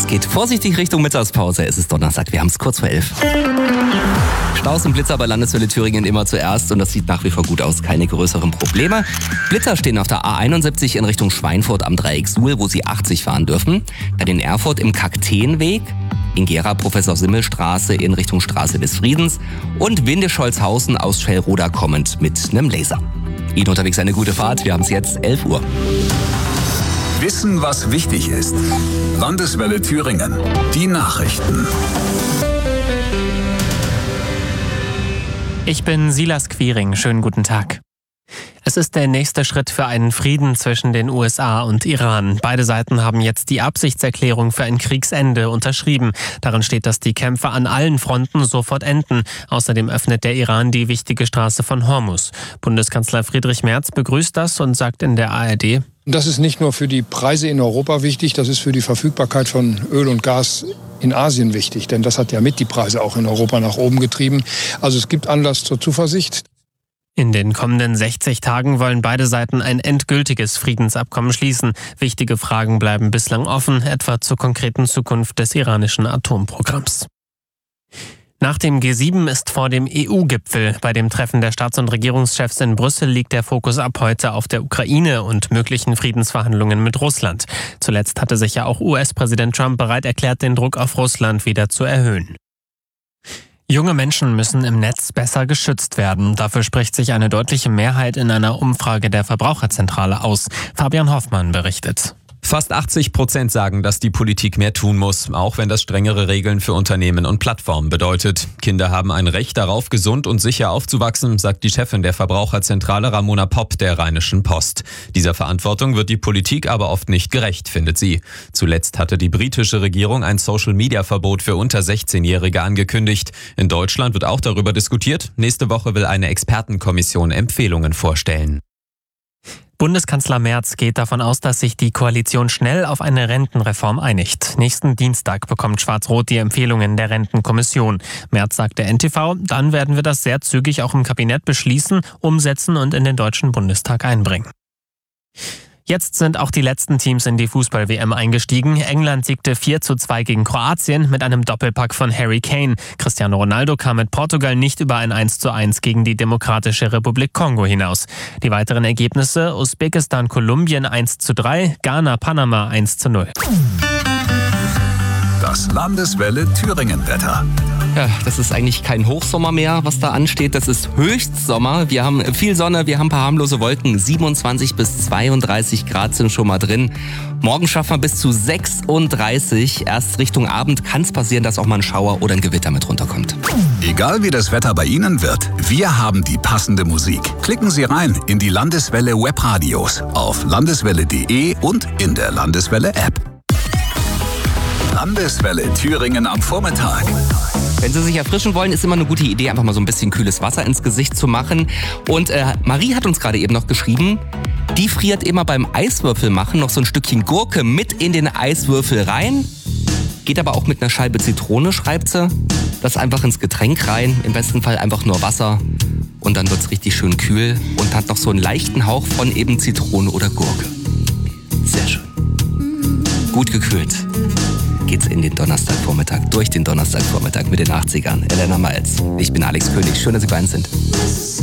geht vorsichtig Richtung Mittagspause. Es ist Donnerstag, wir haben es kurz vor 11. Staus und Blitzer bei Landeswelle Thüringen immer zuerst und das sieht nach wie vor gut aus, keine größeren Probleme. Blitzer stehen auf der A71 in Richtung Schweinfurt am Dreieck Suhl, wo Sie 80 fahren dürfen. Dann in Erfurt im Kakteenweg, in Gera Professor-Simmel-Straße in Richtung Straße des Friedens und Windischholzhausen aus Schellroda kommend mit einem Laser. Ihnen unterwegs eine gute Fahrt, wir haben es jetzt 11 Uhr. Wissen, was wichtig ist. Landeswelle Thüringen. Die Nachrichten. Ich bin Silas Quiring. Schönen guten Tag. Es ist der nächste Schritt für einen Frieden zwischen den USA und Iran. Beide Seiten haben jetzt die Absichtserklärung für ein Kriegsende unterschrieben. Darin steht, dass die Kämpfe an allen Fronten sofort enden. Außerdem öffnet der Iran die wichtige Straße von Hormuz. Bundeskanzler Friedrich Merz begrüßt das und sagt in der ARD: Das ist nicht nur für die Preise in Europa wichtig, das ist für die Verfügbarkeit von Öl und Gas in Asien wichtig. Denn das hat ja mit die Preise auch in Europa nach oben getrieben. Also es gibt Anlass zur Zuversicht. In den kommenden 60 Tagen wollen beide Seiten ein endgültiges Friedensabkommen schließen. Wichtige Fragen bleiben bislang offen, etwa zur konkreten Zukunft des iranischen Atomprogramms. Nach dem G7 ist vor dem EU-Gipfel. Bei dem Treffen der Staats- und Regierungschefs in Brüssel liegt der Fokus ab heute auf der Ukraine und möglichen Friedensverhandlungen mit Russland. Zuletzt hatte sich ja auch US-Präsident Trump bereit erklärt, den Druck auf Russland wieder zu erhöhen. Junge Menschen müssen im Netz besser geschützt werden. Dafür spricht sich eine deutliche Mehrheit in einer Umfrage der Verbraucherzentrale aus. Fabian Hoffmann berichtet. Fast 80% sagen, dass die Politik mehr tun muss, auch wenn das strengere Regeln für Unternehmen und Plattformen bedeutet. Kinder haben ein Recht darauf, gesund und sicher aufzuwachsen, sagt die Chefin der Verbraucherzentrale Ramona Popp der Rheinischen Post. Dieser Verantwortung wird die Politik aber oft nicht gerecht, findet sie. Zuletzt hatte die britische Regierung ein Social-Media-Verbot für unter 16-Jährige angekündigt. In Deutschland wird auch darüber diskutiert. Nächste Woche will eine Expertenkommission Empfehlungen vorstellen. Bundeskanzler Merz geht davon aus, dass sich die Koalition schnell auf eine Rentenreform einigt. Nächsten Dienstag bekommt Schwarz-Rot die Empfehlungen der Rentenkommission. Merz sagt der NTV, dann werden wir das sehr zügig auch im Kabinett beschließen, umsetzen und in den Deutschen Bundestag einbringen. Jetzt sind auch die letzten Teams in die Fußball-WM eingestiegen. England siegte 4:2 gegen Kroatien mit einem Doppelpack von Harry Kane. Cristiano Ronaldo kam mit Portugal nicht über ein 1:1 gegen die Demokratische Republik Kongo hinaus. Die weiteren Ergebnisse: Usbekistan-Kolumbien 1:3, Ghana-Panama 1:0. Das Landeswelle Thüringen-Wetter. Ja, das ist eigentlich kein Hochsommer mehr, was da ansteht. Das ist Höchstsommer. Wir haben viel Sonne, wir haben ein paar harmlose Wolken. 27 bis 32 Grad sind schon mal drin. Morgen schaffen wir bis zu 36. Erst Richtung Abend kann es passieren, dass auch mal ein Schauer oder ein Gewitter mit runterkommt. Egal wie das Wetter bei Ihnen wird, wir haben die passende Musik. Klicken Sie rein in die Landeswelle Webradios auf landeswelle.de und in der Landeswelle App. Landeswelle Thüringen am Vormittag. Wenn Sie sich erfrischen wollen, ist immer eine gute Idee, einfach mal so ein bisschen kühles Wasser ins Gesicht zu machen. Und Marie hat uns gerade eben noch geschrieben, die friert immer beim Eiswürfel machen noch so ein Stückchen Gurke mit in den Eiswürfel rein. Geht aber auch mit einer Scheibe Zitrone, schreibt sie. Das einfach ins Getränk rein, im besten Fall einfach nur Wasser. Und dann wird's richtig schön kühl und hat noch so einen leichten Hauch von eben Zitrone oder Gurke. Sehr schön. Gut gekühlt geht's in den Donnerstagvormittag, durch den Donnerstagvormittag mit den 80ern. Elena Malz. Ich bin Alex König. Schön, dass Sie bei uns sind.